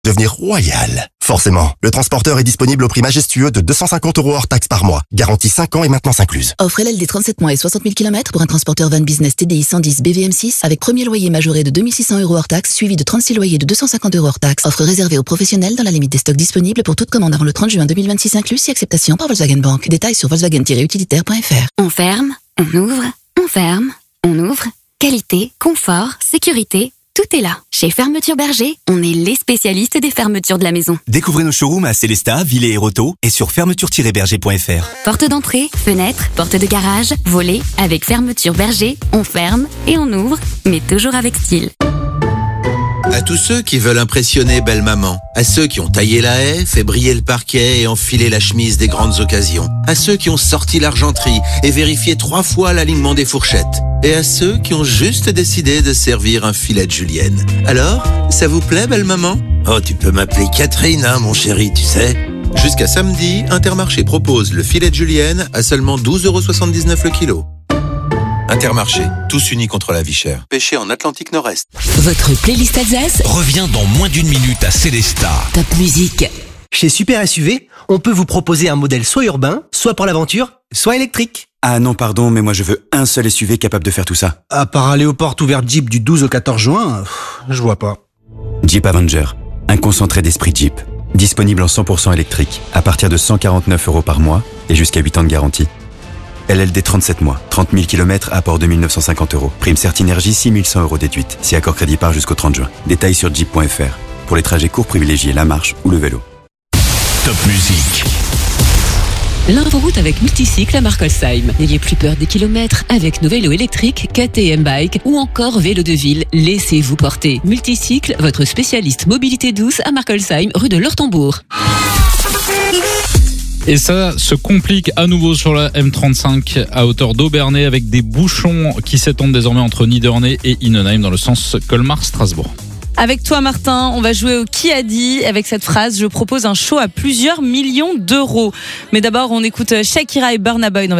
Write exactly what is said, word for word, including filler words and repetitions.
devenir royal. Forcément, le transporteur est disponible au prix majestueux de deux cent cinquante euros hors taxe par mois. Garantie cinq ans et maintenance incluse. Offre L L D trente-sept mois et soixante mille kilomètres pour un transporteur van business T D I cent dix B V M six avec premier loyer majoré de deux mille six cents euros hors taxe suivi de trente-six loyers de deux cent cinquante euros hors taxe. Offre réservée aux professionnels dans la limite des stocks disponibles pour toute commande avant le trente juin deux mille vingt-six inclus si acceptation par Volkswagen Bank. Détails sur volkswagen tiret utilitaire point f r. On ferme, on ouvre, on ferme, on ouvre. Qualité, confort, sécurité, tout est là. Chez Fermeture Berger, on est les spécialistes des fermetures de la maison. Découvrez nos showrooms à Célestat, Villers et Roto et sur fermeture tiret berger point f r. Porte d'entrée, fenêtre, porte de garage, volets, avec Fermeture Berger, on ferme et on ouvre, mais toujours avec style. À tous ceux qui veulent impressionner belle maman, à ceux qui ont taillé la haie, fait briller le parquet et enfilé la chemise des grandes occasions, à ceux qui ont sorti l'argenterie et vérifié trois fois l'alignement des fourchettes, et à ceux qui ont juste décidé de servir un filet de julienne. Alors, ça vous plaît belle maman ? Oh, tu peux m'appeler Catherine, hein, mon chéri, tu sais. Jusqu'à samedi, Intermarché propose le filet de julienne à seulement douze euros soixante-dix-neuf le kilo. Intermarché, tous unis contre la vie chère. Pêché en Atlantique Nord-Est. Votre playlist Alsace revient dans moins d'une minute à Célestat. Top musique. Chez Super S U V, on peut vous proposer un modèle soit urbain, soit pour l'aventure, soit électrique. Ah non, pardon, mais moi je veux un seul S U V capable de faire tout ça. À part aller aux portes ouvertes Jeep du douze au quatorze juin, pff, je vois pas. Jeep Avenger, un concentré d'esprit Jeep. Disponible en cent pour cent électrique, à partir de cent quarante-neuf euros par mois et jusqu'à huit ans de garantie. L L D trente-sept mois, trente mille kilomètres, apport deux mille neuf cent cinquante euros. Prime Certinergie, six mille cent euros déduite. Si accord crédit part jusqu'au trente juin. Détails sur jeep point f r. Pour les trajets courts, privilégiez la marche ou le vélo. Top musique. L'inforoute avec Multicycle à Markolsheim. N'ayez plus peur des kilomètres avec nos vélos électriques K T M Bike ou encore vélo de ville. Laissez-vous porter. Multicycle, votre spécialiste mobilité douce à Markolsheim, rue de l'Ortembourg. Et ça se complique à nouveau sur la M trente-cinq à hauteur d'Aubernay avec des bouchons qui s'étendent désormais entre Niederné et Innenheim dans le sens Colmar-Strasbourg. Avec toi Martin, on va jouer au Qui a dit avec cette phrase: je propose un show à plusieurs millions d'euros. Mais d'abord on écoute Shakira et Burna Boy dans